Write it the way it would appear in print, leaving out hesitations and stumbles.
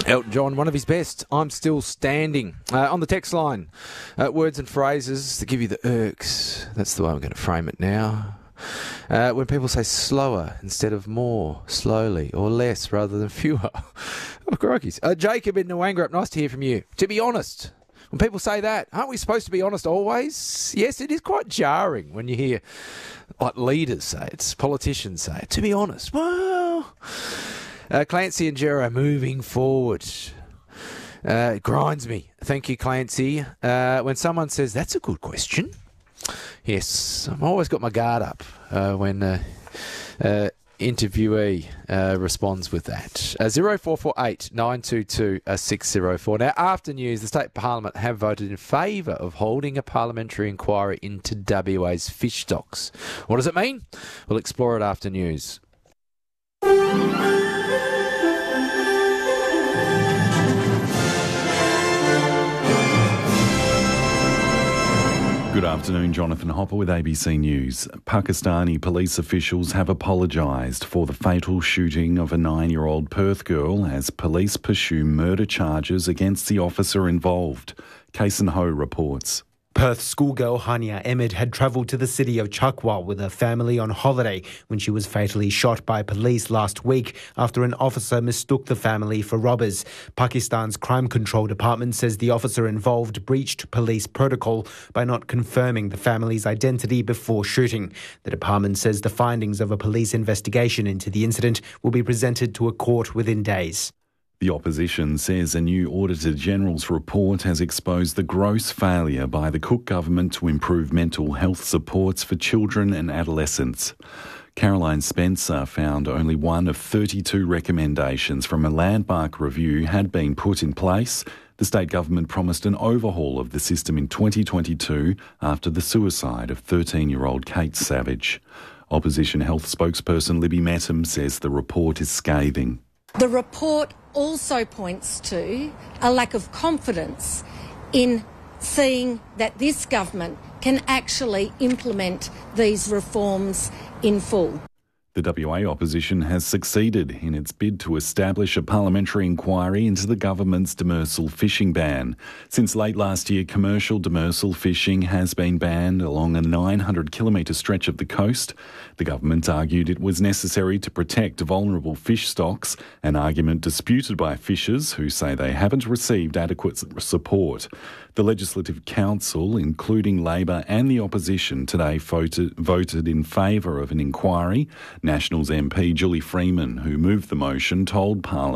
Elton John, one of his best. I'm Still Standing. On the text line, words and phrases that give you the irks. That's the way I'm going to frame it now. When people say slower instead of more, slowly, or less rather than fewer. Oh, crikey. Jacob in Nwangurup, nice to hear from you. To be honest, when people say that, aren't we supposed to be honest always? Yes, it is quite jarring when you hear like leaders say it, politicians say it. To be honest, well... Clancy and Gero moving forward. It grinds me. Thank you, Clancy. When someone says, that's a good question. Yes, I've always got my guard up when interviewee responds with that. 0448 922 604. Now, after news, the State Parliament have voted in favour of holding a parliamentary inquiry into WA's fish stocks. What does it mean? We'll explore it after news. Good afternoon, Jonathan Hopper with ABC News. Pakistani police officials have apologised for the fatal shooting of a 9-year-old Perth girl as police pursue murder charges against the officer involved. Kason Ho reports. Perth schoolgirl Hania Ahmed had travelled to the city of Chakwa with her family on holiday when she was fatally shot by police last week after an officer mistook the family for robbers. Pakistan's Crime Control Department says the officer involved breached police protocol by not confirming the family's identity before shooting. The department says the findings of a police investigation into the incident will be presented to a court within days. The opposition says a new Auditor General's report has exposed the gross failure by the Cook government to improve mental health supports for children and adolescents. Caroline Spencer found only one of 32 recommendations from a landmark review had been put in place. The state government promised an overhaul of the system in 2022 after the suicide of 13-year-old Kate Savage. Opposition health spokesperson Libby Mettam says the report is scathing. The report also points to a lack of confidence in seeing that this government can actually implement these reforms in full. The WA opposition has succeeded in its bid to establish a parliamentary inquiry into the government's demersal fishing ban. Since late last year, commercial demersal fishing has been banned along a 900-kilometre stretch of the coast. The government argued it was necessary to protect vulnerable fish stocks, an argument disputed by fishers who say they haven't received adequate support. The Legislative Council, including Labor and the opposition, today voted in favour of an inquiry. Nationals MP Julie Freeman, who moved the motion, told Parliament